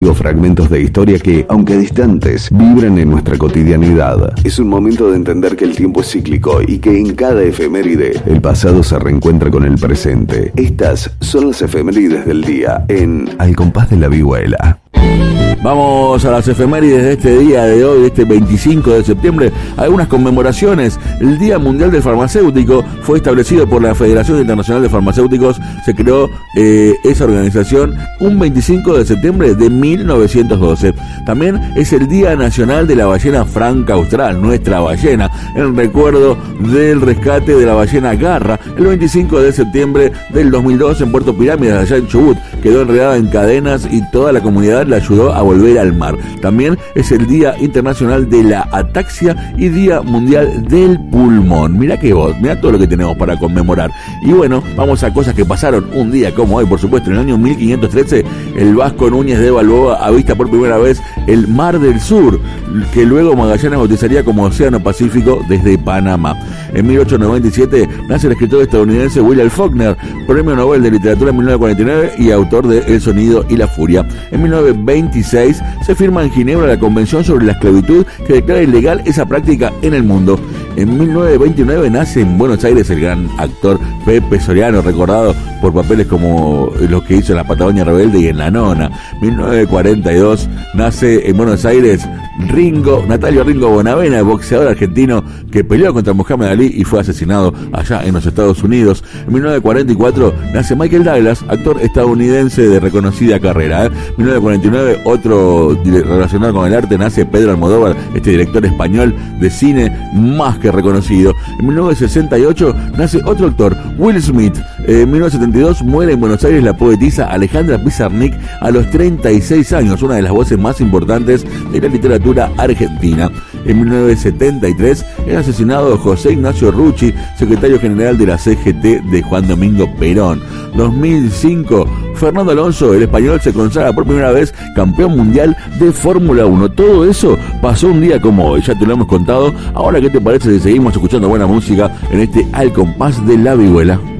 Dos fragmentos de historia que, aunque distantes, vibran en nuestra cotidianidad. Es un momento de entender que el tiempo es cíclico y que en cada efeméride el pasado se reencuentra con el presente. Estas son las efemérides del día en Al Compás de la Vihuela. Vamos a las efemérides de este día de hoy, de este 25 de septiembre. Algunas conmemoraciones. El Día Mundial del Farmacéutico fue establecido por la Federación Internacional de Farmacéuticos. Se creó esa organización un 25 de septiembre de 1912. También es el Día Nacional de la Ballena Franca Austral, nuestra ballena, en recuerdo del rescate de la ballena Garra. El 25 de septiembre del 2002 en Puerto Pirámides, allá en Chubut, quedó enredada en cadenas y toda la comunidad la ayudó a volver al mar. También es el Día Internacional de la Ataxia y Día Mundial del Pulmón. Mirá que vos, mirá todo lo que tenemos para conmemorar. Y bueno, vamos a cosas que pasaron un día como hoy, por supuesto. En el año 1513, el Vasco Núñez de Balboa avista por primera vez el Mar del Sur, que luego Magallanes bautizaría como Océano Pacífico desde Panamá. En 1897 nace el escritor estadounidense William Faulkner, Premio Nobel de Literatura en 1949 y autor de El Sonido y la Furia. En 1926 se firma en Ginebra la Convención sobre la Esclavitud, que declara ilegal esa práctica en el mundo. En 1929 nace en Buenos Aires el gran actor Pepe Soriano, recordado por papeles como los que hizo en La Patagonia Rebelde y en La Nona. 1942 nace en Buenos Aires Natalio Ringo Bonavena, boxeador argentino que peleó contra Muhammad Ali y fue asesinado allá en los Estados Unidos. En 1944 nace Michael Douglas, actor estadounidense de reconocida carrera. 1949, otro relacionado con el arte, nace Pedro Almodóvar, este director español de cine más que reconocido. En 1968 nace otro actor, Will Smith. En 1972 muere en Buenos Aires la poetisa Alejandra Pizarnik a los 36 años, una de las voces más importantes de la literatura argentina. En 1973 es asesinado José Ignacio Rucci, secretario general de la CGT de Juan Domingo Perón. 2005, Fernando Alonso, el español, se consagra por primera vez campeón mundial de Fórmula 1. Todo eso pasó un día como hoy, ya te lo hemos contado. Ahora, ¿qué te parece si seguimos escuchando buena música en este Al Compás de la Vihuela?